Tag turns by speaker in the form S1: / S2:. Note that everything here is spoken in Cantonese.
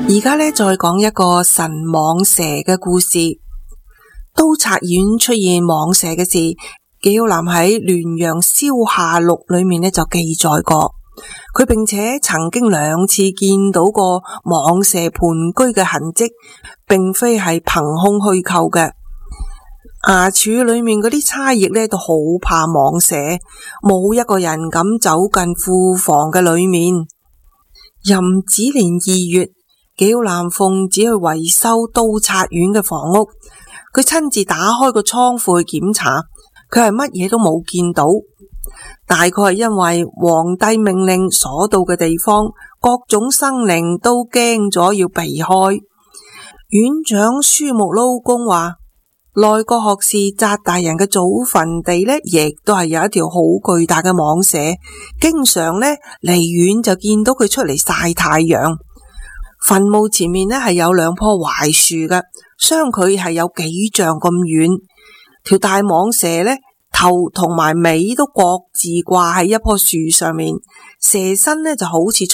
S1: 而家呢，再講一個神蟒蛇嘅故事。刀賊院出現蟒蛇嘅事，紀曉嵐喺《聯陽霄下錄》裏面呢就記載過。佢並且曾經2次見到過蟒蛇盤踞嘅痕跡，並非係憑空虛構嘅。衙署裏面嗰啲差役呢都好怕蟒蛇，冇一個人敢走近庫房嘅裏面。壬子年2月，紀曉嵐奉旨去維修刀賊院嘅房屋，佢親自打開個倉庫去檢查，佢係乜嘢都冇見到。大概係因為皇帝命令所到嘅地方，各種生靈都驚咗要避開。院長書目撈公話，內閣學士翟大人嘅祖墳地呢，亦都係有一條好巨大嘅蟒蛇，經常呢離遠就見到佢出嚟曬太陽。墳墓前面呢係有2棵槐樹嘅，相距係有幾丈咁遠。條大蟒蛇呢，頭同埋尾都各自掛喺一棵樹上面，蛇身呢就好似